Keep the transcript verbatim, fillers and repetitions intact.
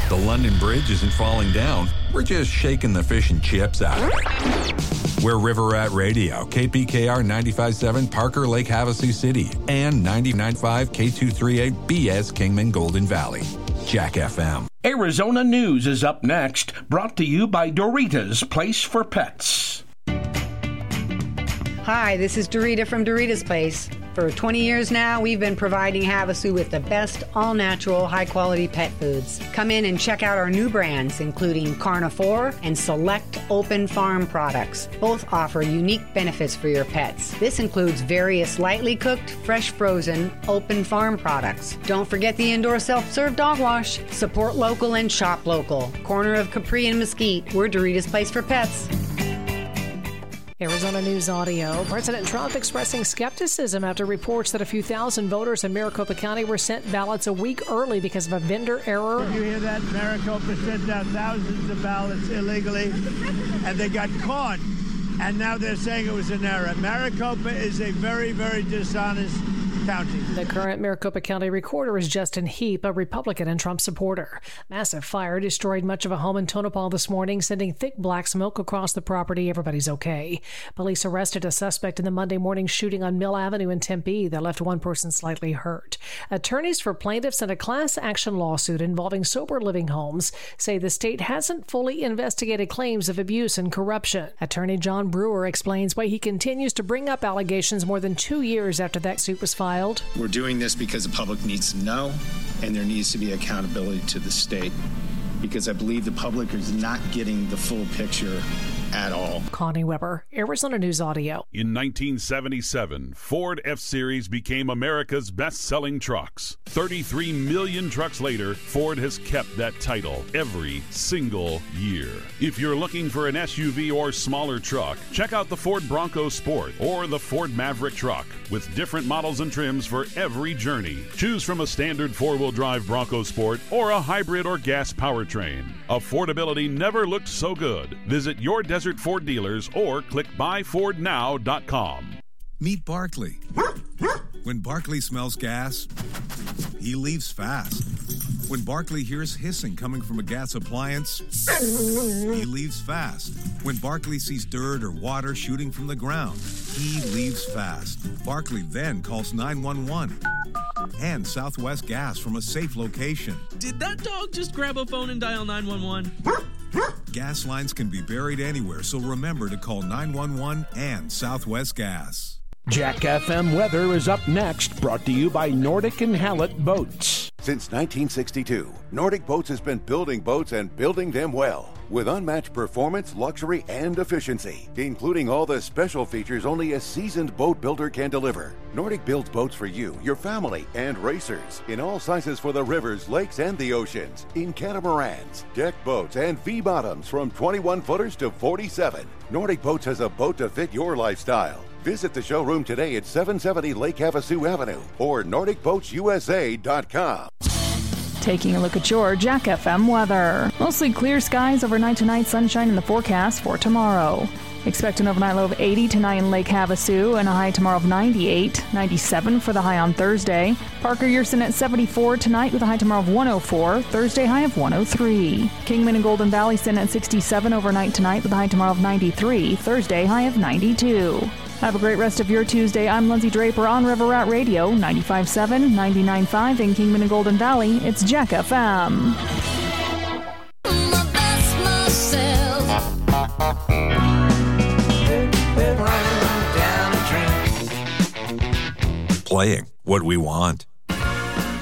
The London Bridge isn't falling down. We're just shaking the fish and chips out of it. We're River Rat Radio, K P K R ninety-five point seven, Parker, Lake Havasu City, and ninety-nine point five, K two thirty-eight, B S, Kingman, Golden Valley. Jack F M. Arizona News is up next, brought to you by Doritos, Place for Pets. Hi, this is Dorita from Doritos Place. For twenty years now, we've been providing Havasu with the best all-natural, high-quality pet foods. Come in and check out our new brands, including Carnivore and select open farm products. Both offer unique benefits for your pets. This includes various lightly cooked, fresh frozen, open farm products. Don't forget the indoor self-serve dog wash. Support local and shop local. Corner of Capri and Mesquite, we're Doritos Place for Pets. Arizona News Audio. President Trump expressing skepticism after reports that a few thousand voters in Maricopa County were sent ballots a week early because of a vendor error. Did you hear that? Maricopa sent out thousands of ballots illegally, and they got caught. And now they're saying it was an error. Maricopa is a very, very dishonest county. The current Maricopa County recorder is Justin Heap, a Republican and Trump supporter. Massive fire destroyed much of a home in Tonopah this morning, sending thick black smoke across the property. Everybody's okay. Police arrested a suspect in the Monday morning shooting on Mill Avenue in Tempe that left one person slightly hurt. Attorneys for plaintiffs in a class action lawsuit involving sober living homes say the state hasn't fully investigated claims of abuse and corruption. Attorney John Brewer explains why he continues to bring up allegations more than two years after that suit was filed. We're doing this because the public needs to know, and there needs to be accountability to the state, because I believe the public is not getting the full picture at all. Connie Weber, Arizona News Audio. In nineteen seventy-seven, Ford F-Series became America's best-selling trucks. thirty-three million trucks later, Ford has kept that title every single year. If you're looking for an S U V or smaller truck, check out the Ford Bronco Sport or the Ford Maverick truck, with different models and trims for every journey. Choose from a standard four-wheel drive Bronco Sport or a hybrid or gas powertrain. Affordability never looked so good. Visit your Desert Ford dealers or click buy ford now dot com. Meet Barkley. When Barkley smells gas, he leaves fast. When Barkley hears hissing coming from a gas appliance, he leaves fast. When Barkley sees dirt or water shooting from the ground, he leaves fast. Barkley then calls nine one one and Southwest Gas from a safe location. Did that dog just grab a phone and dial nine one one? Gas lines can be buried anywhere, so remember to call nine one one and Southwest Gas. Jack F M weather is up next, brought to you by Nordic and Hallett Boats. Since nineteen sixty-two, Nordic Boats has been building boats and building them well, with unmatched performance, luxury, and efficiency, including all the special features only a seasoned boat builder can deliver. Nordic builds boats for you, your family, and racers, in all sizes for the rivers, lakes, and the oceans, in catamarans, deck boats, and V-bottoms from twenty-one footers to forty-seven. Nordic Boats has a boat to fit your lifestyle. Visit the showroom today at seven seventy Lake Havasu Avenue or Nordic Boats U S A dot com. Taking a look at your Jack F M weather. Mostly clear skies, overnight tonight, sunshine in the forecast for tomorrow. Expect an overnight low of eighty tonight in Lake Havasu and a high tomorrow of ninety-eight, ninety-seven for the high on Thursday. Parker, Yerson at seventy-four tonight with a high tomorrow of one oh four, Thursday high of one oh three. Kingman and Golden Valley sit at sixty-seven overnight tonight with a high tomorrow of ninety-three, Thursday high of ninety-two. Have a great rest of your Tuesday. I'm Lindsay Draper on River Rat Radio, ninety-five point seven, ninety-nine point five in Kingman and Golden Valley. It's Jack F M. Playing what we want.